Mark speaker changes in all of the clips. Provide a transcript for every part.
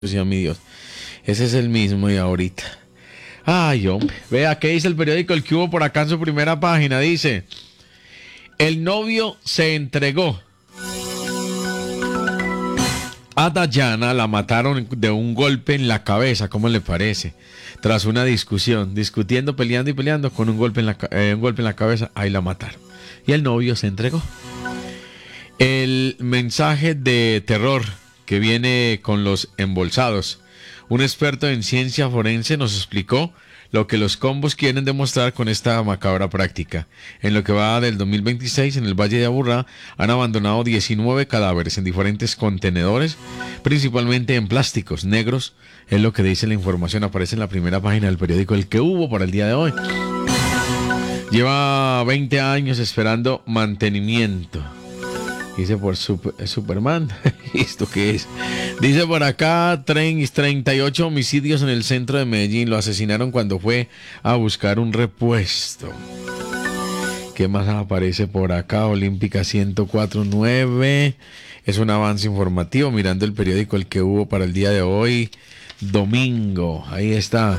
Speaker 1: Sea mi Dios. Ese es el mismo y ahorita. Ay, hombre. Vea, ¿qué dice el periódico El que hubo por acá en su primera página? Dice, el novio se entregó. A Dayana la mataron de un golpe en la cabeza, ¿cómo le parece? Tras una discusión, discutiendo, peleando y peleando, con un golpe en la cabeza, ahí la mataron. Y el novio se entregó. El mensaje de terror que viene con los embolsados. Un experto en ciencia forense nos explicó lo que los combos quieren demostrar con esta macabra práctica. En lo que va del 2026, en el Valle de Aburrá, han abandonado 19 cadáveres en diferentes contenedores, principalmente en plásticos negros. Es lo que dice la información, aparece en la primera página del periódico El que hubo para el día de hoy. Lleva 20 años esperando mantenimiento. Dice por Superman. ¿Esto qué es? Dice por acá, 38 homicidios en el centro de Medellín. Lo asesinaron cuando fue a buscar un repuesto. ¿Qué más aparece por acá? Olímpica 104.9. Es un avance informativo mirando el periódico El que hubo para el día de hoy. Domingo. Ahí está.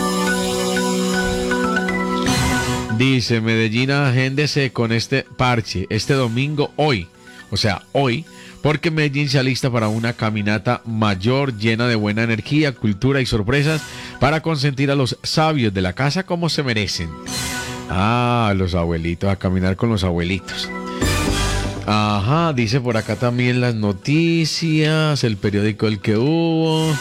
Speaker 1: Dice, Medellín, agéndese con este parche. Este domingo, hoy. O sea, hoy, porque Medellín se alista para una caminata mayor llena de buena energía, cultura y sorpresas para consentir a los sabios de la casa como se merecen. Ah, los abuelitos, a caminar con los abuelitos. Ajá, dice por acá también las noticias, el periódico El que hubo.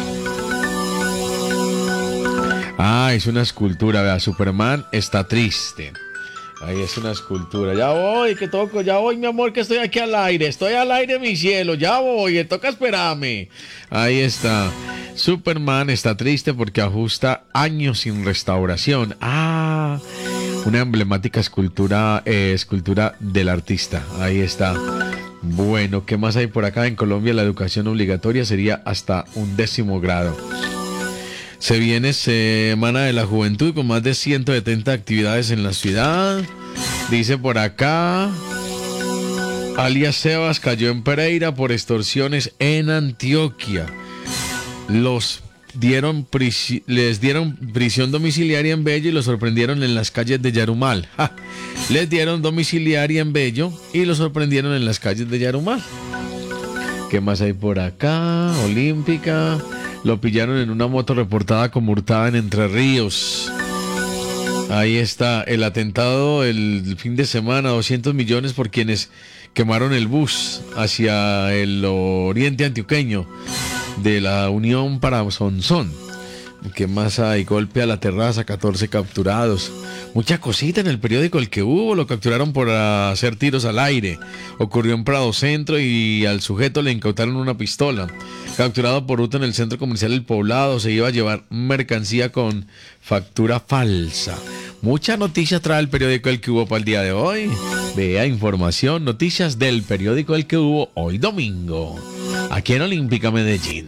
Speaker 1: Ah, es una escultura, vea, Superman está triste. Ahí es una escultura. Ya voy, que toco, ya voy, mi amor, que estoy aquí al aire. Estoy al aire, mi cielo. Ya voy, me toca esperarme. Ahí está. Superman está triste porque ajusta años sin restauración. Ah, una emblemática escultura del artista. Ahí está. Bueno, ¿qué más hay por acá? En Colombia la educación obligatoria sería hasta 11º grado. Se viene Semana de la Juventud con más de 170 actividades en la ciudad. Dice por acá, alias Sebas cayó en Pereira por extorsiones en Antioquia. Les dieron prisión domiciliaria en Bello y lo sorprendieron en las calles de Yarumal. ¡Ja! Les dieron domiciliaria en Bello y lo sorprendieron en las calles de Yarumal. ¿Qué más hay por acá? Olímpica. Lo pillaron en una moto reportada como hurtada en Entre Ríos. Ahí está el atentado el fin de semana, 200 millones por quienes quemaron el bus hacia el oriente antioqueño de la Unión para Sonsón. ¿Qué más hay? Golpe a la terraza, 14 capturados. Mucha cosita en el periódico El que hubo. Lo capturaron por hacer tiros al aire. Ocurrió en Prado Centro y al sujeto le incautaron una pistola. Capturado por ruta en el centro comercial El Poblado. Se iba a llevar mercancía con factura falsa. Mucha noticia trae el periódico El que hubo para el día de hoy. Vea información, noticias del periódico El que hubo hoy domingo. Aquí en Olímpica Medellín.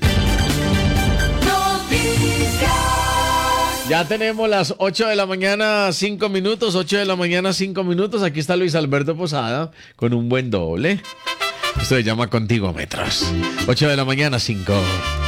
Speaker 1: Ya tenemos las 8 de la mañana, 5 minutos, 8 de la mañana, 5 minutos. Aquí está Luis Alberto Posada con un buen doble. Esto se llama Contigo Metros. 8 de la mañana, 5.